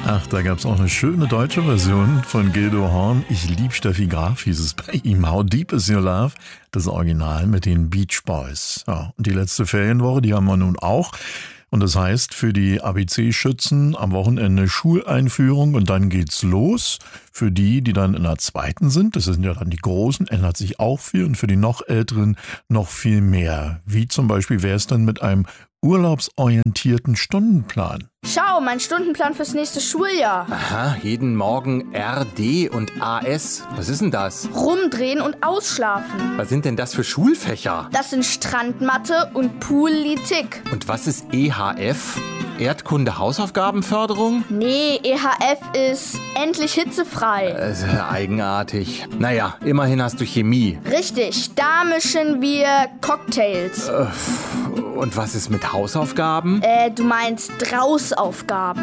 Ach, da gab es auch eine schöne deutsche Version von Gildo Horn. Ich lieb Steffi Graf, hieß es bei ihm. How Deep Is Your Love? Das Original mit den Beach Boys. Ja, und die letzte Ferienwoche, die haben wir nun auch. Und das heißt für die ABC-Schützen am Wochenende Schuleinführung und dann geht's los. Für die, die dann in der zweiten sind, das sind ja dann die Großen, ändert sich auch viel und für die noch Älteren noch viel mehr. Wie zum Beispiel wäre es dann mit einem urlaubsorientierten Stundenplan? Schau, mein Stundenplan fürs nächste Schuljahr. Aha, jeden Morgen RD und AS. Was ist denn das? Rumdrehen und ausschlafen. Was sind denn das für Schulfächer? Das sind Strandmatte und Politik. Und was ist EHF? Erdkunde Hausaufgabenförderung? Nee, EHF ist endlich hitzefrei. Eigenartig. Naja, immerhin hast du Chemie. Richtig, da mischen wir Cocktails. Und was ist mit Hausaufgaben? Du meinst Draußaufgaben.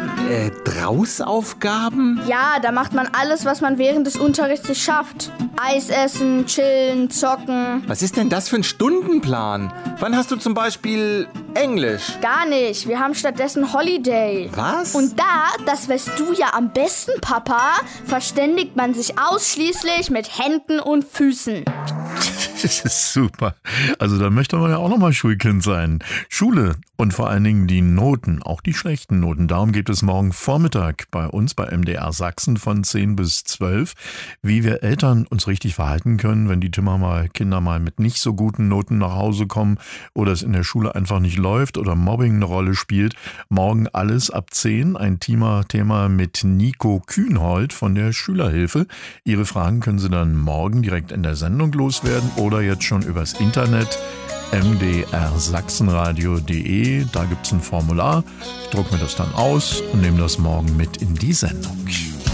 Draußaufgaben? Ja, da macht man alles, was man während des Unterrichts nicht schafft. Eis essen, chillen, zocken. Was ist denn das für ein Stundenplan? Wann hast du zum Beispiel Englisch? Gar nicht, wir haben stattdessen Holiday. Was? Und da, das weißt du ja am besten, Papa, verständigt man sich ausschließlich mit Händen und Füßen. Das ist super. Also da möchte man ja auch nochmal Schulkind sein. Schule und vor allen Dingen die Noten, auch die schlechten Noten. Darum geht es morgen Vormittag bei uns bei MDR Sachsen von 10 bis 12, wie wir Eltern uns richtig verhalten können, wenn die Kinder mal mit nicht so guten Noten nach Hause kommen oder es in der Schule einfach nicht läuft oder Mobbing eine Rolle spielt. Morgen alles ab 10, ein Thema mit Nico Kühnhold von der Schülerhilfe. Ihre Fragen können Sie dann morgen direkt in der Sendung loswerden oder jetzt schon übers Internet mdrsachsenradio.de. Da gibt es ein Formular. Ich drucke mir das dann aus und nehme das morgen mit in die Sendung.